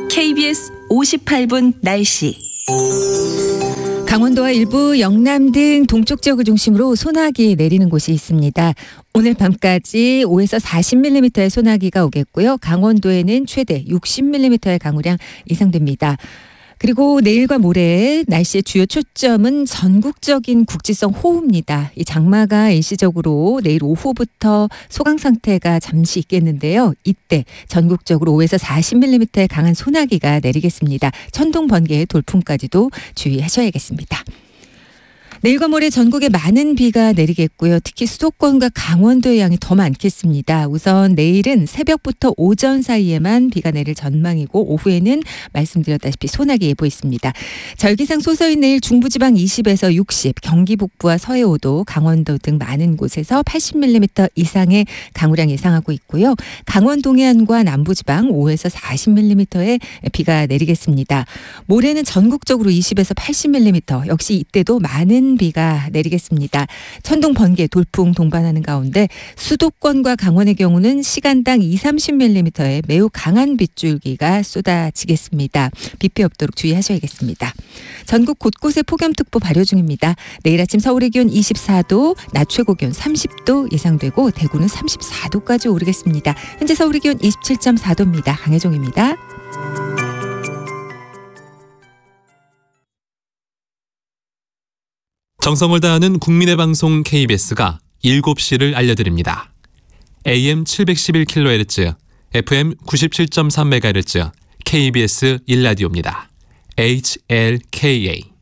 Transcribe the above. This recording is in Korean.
KBS 58분 날씨. 강원도와 일부 영남 등 동쪽 지역을 중심으로 소나기 내리는 곳이 있습니다. 오늘 밤까지 5에서 40mm의 소나기가 오겠고요. 강원도에는 최대 60mm의 강우량 예상됩니다. 그리고 내일과 모레 날씨의 주요 초점은 전국적인 국지성 호우입니다. 이 장마가 일시적으로 내일 오후부터 소강 상태가 잠시 있겠는데요. 이때 전국적으로 5에서 40mm의 강한 소나기가 내리겠습니다. 천둥, 번개, 돌풍까지도 주의하셔야겠습니다. 내일과 모레 전국에 많은 비가 내리겠고요. 특히 수도권과 강원도의 양이 더 많겠습니다. 우선 내일은 새벽부터 오전 사이에만 비가 내릴 전망이고 오후에는 말씀드렸다시피 소나기 예보 있습니다. 절기상 소서인 내일 중부지방 20에서 60, 경기 북부와 서해오도, 강원도 등 많은 곳에서 80mm 이상의 강우량 예상하고 있고요. 강원 동해안과 남부지방 5에서 40mm의 비가 내리겠습니다. 모레는 전국적으로 20에서 80mm, 역시 이때도 많은 비가 내리겠습니다. 천둥, 번개, 돌풍 동반하는 가운데 수도권과 강원의 경우는 시간당 20-30mm의 매우 강한 빗줄기가 쏟아지겠습니다. 비 피해 없도록 주의하셔야겠습니다. 전국 곳곳에 폭염특보 발효 중입니다. 내일 아침 서울의 기온 24도, 낮 최고 기온 30도 예상되고 대구는 34도까지 오르겠습니다. 현재 서울의 기온 27.4도입니다. 강혜종입니다. 정성을 다하는 국민의 방송 KBS가 7시를 알려드립니다. AM 711kHz, FM 97.3MHz, KBS 1라디오입니다. HLKA